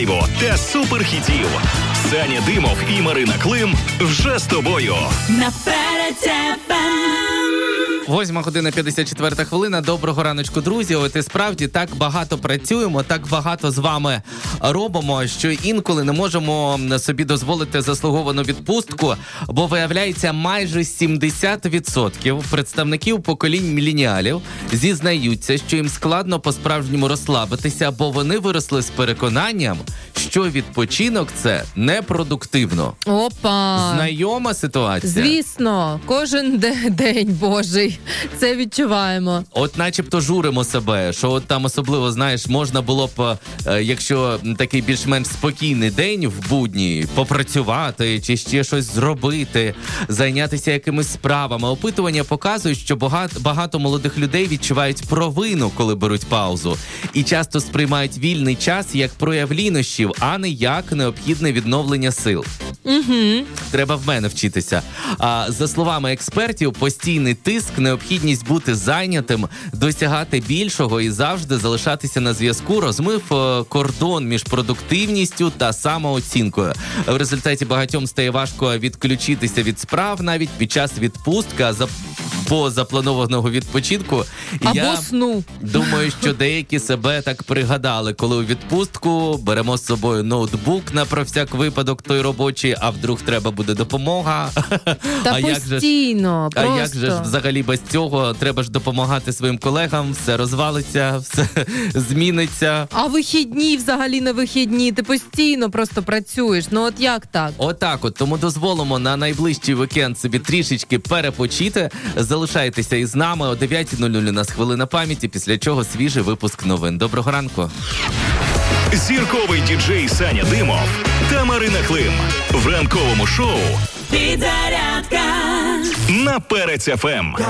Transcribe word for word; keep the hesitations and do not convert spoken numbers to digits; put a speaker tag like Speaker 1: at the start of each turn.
Speaker 1: та суперхітів. Саня Димов і Марина Клим вже з тобою.
Speaker 2: Наперед еф ем.
Speaker 3: Восьма година, п'ятдесят четверта хвилина. Доброго раночку, друзі. От і справді так багато працюємо, так багато з вами робимо, що інколи не можемо собі дозволити заслуговану відпустку, бо виявляється, майже сімдесят відсотків представників поколінь міленіалів зізнаються, що їм складно по-справжньому розслабитися, бо вони виросли з переконанням, що відпочинок – це непродуктивно.
Speaker 4: Опа!
Speaker 3: Знайома ситуація?
Speaker 4: Звісно, кожен де- день Божий. Це відчуваємо.
Speaker 3: От начебто журимо себе, що от там особливо, знаєш, можна було б, е, якщо такий більш-менш спокійний день в будні, попрацювати чи ще щось зробити, зайнятися якимись справами. Опитування показують, що багато, багато молодих людей відчувають провину, коли беруть паузу. І часто сприймають вільний час як прояв лінощів, а не як необхідне відновлення сил.
Speaker 4: Угу.
Speaker 3: Треба в мене вчитися. А, за словами експертів, постійний тиск, необхідність бути зайнятим, досягати більшого і завжди залишатися на зв'язку розмив е, кордон між продуктивністю та самооцінкою. В результаті багатьом стає важко відключитися від справ навіть під час відпустки, а за по запланованого відпочинку.
Speaker 4: Або
Speaker 3: Я
Speaker 4: сну.
Speaker 3: думаю, що деякі себе так пригадали, коли у відпустку беремо з собою ноутбук на про всяк випадок той робочий, а вдруг треба буде допомога.
Speaker 4: Та
Speaker 3: а як же ж,
Speaker 4: постійно,
Speaker 3: а
Speaker 4: просто.
Speaker 3: як же ж взагалі без цього? Треба ж допомагати своїм колегам, все розвалиться, все зміниться.
Speaker 4: А вихідні взагалі не вихідні, ти постійно просто працюєш. Ну от як так?
Speaker 3: Отак от, тому дозволимо на найближчий вікенд собі трішечки перепочити. Залишайтеся із нами, о дев'ятій нуль нуль у нас хвилина пам'яті, після чого свіжий випуск новин. Доброго ранку.
Speaker 1: Зірковий діджей Саня Димов та Марина Клим в ранковому шоу
Speaker 2: Підзарядка
Speaker 1: на Перець еф ем.